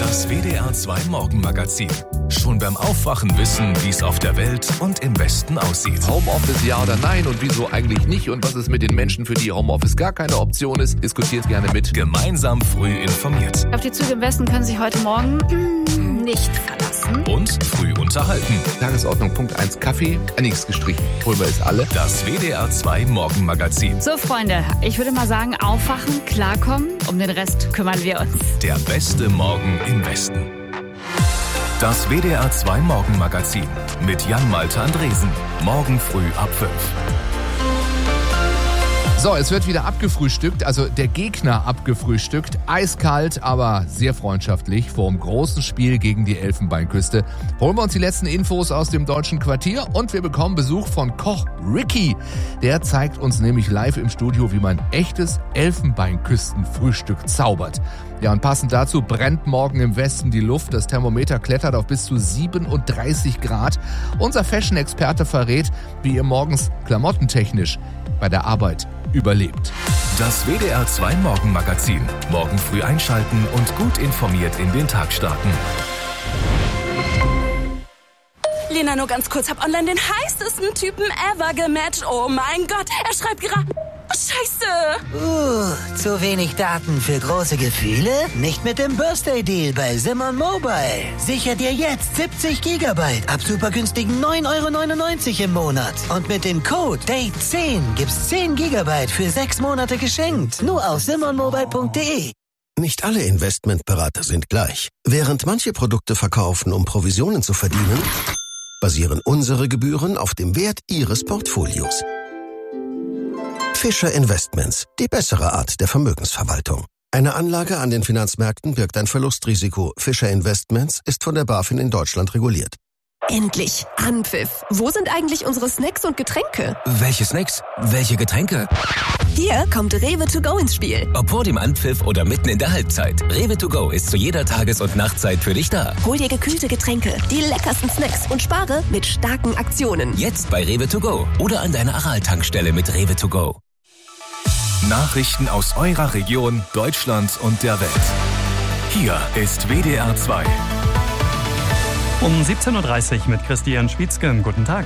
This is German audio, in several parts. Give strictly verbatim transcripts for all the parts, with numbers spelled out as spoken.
Das W D R zwei Morgenmagazin. Schon beim Aufwachen wissen, wie es auf der Welt und im Westen aussieht. Homeoffice ja oder nein und wieso eigentlich nicht und was ist mit den Menschen, für die Homeoffice gar keine Option ist, diskutiert gerne mit. Gemeinsam früh informiert. Auf die Züge im Westen können sich heute Morgen nicht verlassen. Und früh unterhalten. Tagesordnung Punkt eins Kaffee, äh, nichts gestrichen, holen wir es alle. Das W D R zwei Morgenmagazin. So Freunde, ich würde mal sagen, aufwachen, klarkommen, um den Rest kümmern wir uns. Der beste Morgen im Westen. Das W D R zwei Morgenmagazin mit Jan-Malte Andresen. Morgen früh ab fünf. So, es wird wieder abgefrühstückt, also der Gegner abgefrühstückt. Eiskalt, aber sehr freundschaftlich vor dem großen Spiel gegen die Elfenbeinküste. Holen wir uns die letzten Infos aus dem deutschen Quartier und wir bekommen Besuch von Koch Ricky. Der zeigt uns nämlich live im Studio, wie man echtes Elfenbeinküstenfrühstück zaubert. Ja, und passend dazu brennt morgen im Westen die Luft. Das Thermometer klettert auf bis zu siebenunddreißig Grad. Unser Fashion-Experte verrät, wie ihr morgens klamottentechnisch bei der Arbeit überlebt. Das W D R zwei Morgenmagazin. Morgen früh einschalten und gut informiert in den Tag starten. Lena, nur ganz kurz, hab online den heißesten Typen ever gematcht. Oh mein Gott, er schreibt gerade... Oh, Scheiße! Uh, zu wenig Daten für große Gefühle? Nicht mit dem Birthday-Deal bei Simon Mobile. Sicher dir jetzt siebzig Gigabyte ab super günstigen neun Euro neunundneunzig im Monat. Und mit dem Code Date zehn gibt's zehn Gigabyte für sechs Monate geschenkt. Nur auf simon mobile punkt de. Nicht alle Investmentberater sind gleich. Während manche Produkte verkaufen, um Provisionen zu verdienen, basieren unsere Gebühren auf dem Wert Ihres Portfolios. Fischer Investments, die bessere Art der Vermögensverwaltung. Eine Anlage an den Finanzmärkten birgt ein Verlustrisiko. Fischer Investments ist von der BaFin in Deutschland reguliert. Endlich! Anpfiff! Wo sind eigentlich unsere Snacks und Getränke? Welche Snacks? Welche Getränke? Hier kommt Rewe to go ins Spiel. Ob vor dem Anpfiff oder mitten in der Halbzeit. Rewe to go ist zu jeder Tages- und Nachtzeit für dich da. Hol dir gekühlte Getränke, die leckersten Snacks und spare mit starken Aktionen. Jetzt bei Rewe to go oder an deiner Aral-Tankstelle mit Rewe to go. Nachrichten aus eurer Region, Deutschland und der Welt. Hier ist W D R zwei. Um siebzehn Uhr dreißig mit Christian Schwietzke. Guten Tag.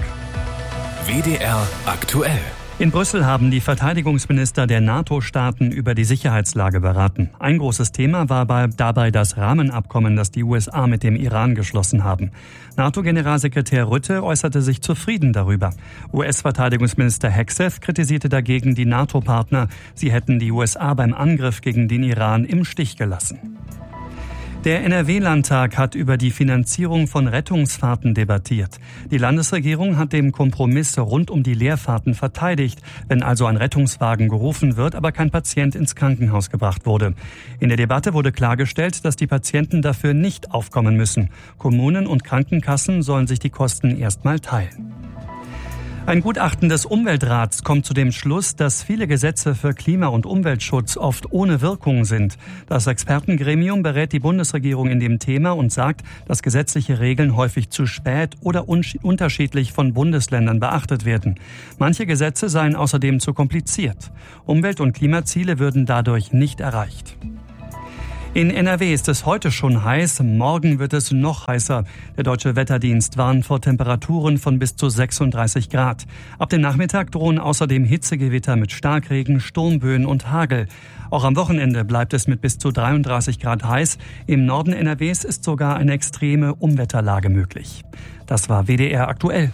W D R aktuell. In Brüssel haben die Verteidigungsminister der NATO-Staaten über die Sicherheitslage beraten. Ein großes Thema war dabei das Rahmenabkommen, das die U S A mit dem Iran geschlossen haben. NATO-Generalsekretär Rutte äußerte sich zufrieden darüber. U S-Verteidigungsminister Hegseth kritisierte dagegen die NATO-Partner. Sie hätten die U S A beim Angriff gegen den Iran im Stich gelassen. Der N R W-Landtag hat über die Finanzierung von Rettungsfahrten debattiert. Die Landesregierung hat den Kompromiss rund um die Leerfahrten verteidigt, wenn also ein Rettungswagen gerufen wird, aber kein Patient ins Krankenhaus gebracht wurde. In der Debatte wurde klargestellt, dass die Patienten dafür nicht aufkommen müssen. Kommunen und Krankenkassen sollen sich die Kosten erstmal teilen. Ein Gutachten des Umweltrats kommt zu dem Schluss, dass viele Gesetze für Klima- und Umweltschutz oft ohne Wirkung sind. Das Expertengremium berät die Bundesregierung in dem Thema und sagt, dass gesetzliche Regeln häufig zu spät oder un- unterschiedlich von Bundesländern beachtet werden. Manche Gesetze seien außerdem zu kompliziert. Umwelt- und Klimaziele würden dadurch nicht erreicht. In N R W ist es heute schon heiß, morgen wird es noch heißer. Der Deutsche Wetterdienst warnt vor Temperaturen von bis zu sechsunddreißig Grad. Ab dem Nachmittag drohen außerdem Hitzegewitter mit Starkregen, Sturmböen und Hagel. Auch am Wochenende bleibt es mit bis zu dreiunddreißig Grad heiß. Im Norden N R Ws ist sogar eine extreme Unwetterlage möglich. Das war W D R aktuell.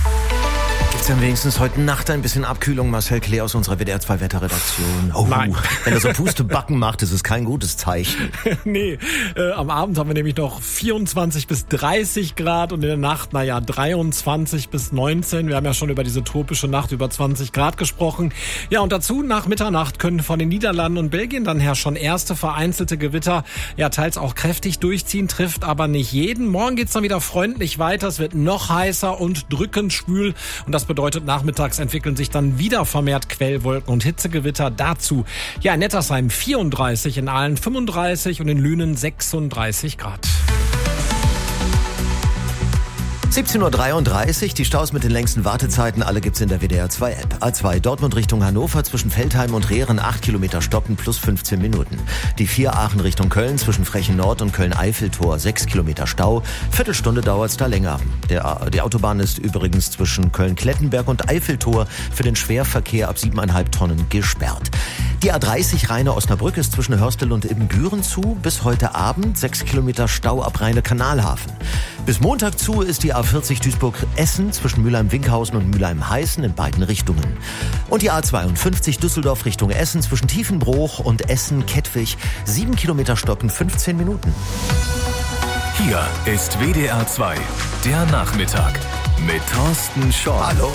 Gibt's denn wenigstens heute Nacht ein bisschen Abkühlung? Marcel Klee aus unserer W D R zwei Wetterredaktion. Oh, Nein. Wenn er so Pustebacken macht, ist es kein gutes Zeichen. nee, äh, am Abend haben wir nämlich noch vierundzwanzig bis dreißig Grad und in der Nacht, naja, dreiundzwanzig bis neunzehn. Wir haben ja schon über diese tropische Nacht über zwanzig Grad gesprochen. Ja, und dazu nach Mitternacht können von den Niederlanden und Belgien dann her schon erste vereinzelte Gewitter, ja, teils auch kräftig durchziehen, trifft aber nicht jeden. Morgen geht's dann wieder freundlich weiter. Es wird noch heißer und drückend schwül und das bedeutet, nachmittags entwickeln sich dann wieder vermehrt Quellwolken und Hitzegewitter. Dazu, ja, in Nettersheim vierunddreißig, in Aalen fünfunddreißig und in Lünen sechsunddreißig Grad. siebzehn Uhr dreiunddreißig, die Staus mit den längsten Wartezeiten, alle gibt's in der W D R zwei App. A zwei Dortmund Richtung Hannover zwischen Veltheim und Rehren acht Kilometer stoppen plus fünfzehn Minuten. Die vier Aachen Richtung Köln zwischen Frechen Nord und Köln-Eiffeltor sechs Kilometer Stau. Viertelstunde dauert's da länger. Der, die Autobahn ist übrigens zwischen Köln-Klettenberg und Eiffeltor für den Schwerverkehr ab siebeneinhalb Tonnen gesperrt. Die A dreißig Rheine-Osnabrück ist zwischen Hörstel und Ibbenbüren zu. Bis heute Abend sechs Kilometer Stau ab Rheine-Kanalhafen. Bis Montag zu ist die A vierzig Duisburg-Essen zwischen Mülheim-Winkhausen und Mülheim-Heißen in beiden Richtungen. Und die A zweiundfünfzig Düsseldorf Richtung Essen zwischen Tiefenbruch und Essen-Kettwig. sieben Kilometer stoppen, fünfzehn Minuten. Hier ist W D R zwei, der Nachmittag mit Thorsten Schorn. Hallo.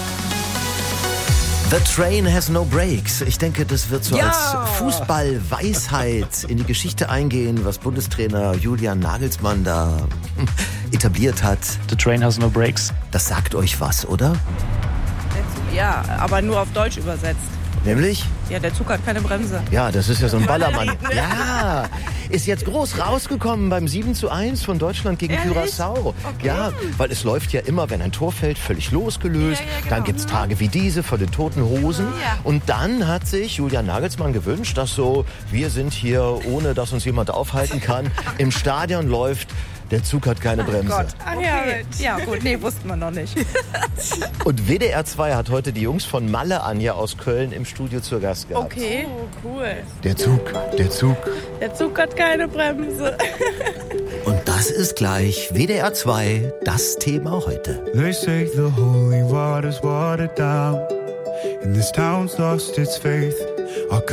The Train Has No Brakes. Ich denke, das wird so ja. als Fußball-Weisheit in die Geschichte eingehen, was Bundestrainer Julian Nagelsmann da etabliert hat. The Train Has No Brakes. Das sagt euch was, oder? Ja, aber nur auf Deutsch übersetzt. Nämlich? Ja, der Zug hat keine Bremse. Ja, das ist ja so ein Ballermann. Ja, ist jetzt groß rausgekommen beim sieben zu eins von Deutschland gegen Curaçao. Okay. Ja, weil es läuft ja immer, wenn ein Tor fällt, völlig losgelöst. Ja, ja, genau. Dann gibt's Tage wie diese vor den Toten Hosen. Ja. Und dann hat sich Julian Nagelsmann gewünscht, dass so, wir sind hier, ohne dass uns jemand aufhalten kann, im Stadion läuft, der Zug hat keine Bremse. Oh Gott. Ach, okay. Ja, gut, nee, wussten wir noch nicht. Und W D R zwei hat heute die Jungs von Malle Anja aus Köln im Studio zu Gast gehabt. Okay, oh, cool. Der Zug, der Zug. Der Zug hat keine Bremse. Und das ist gleich W D R zwei, das Thema heute. They say the holy water's watered down and this town's lost its faith. Our